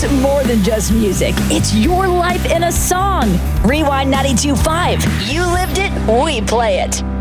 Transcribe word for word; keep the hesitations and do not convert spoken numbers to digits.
It's more than just music. It's your life in a song. Rewind ninety-two point five. You lived it, we play it.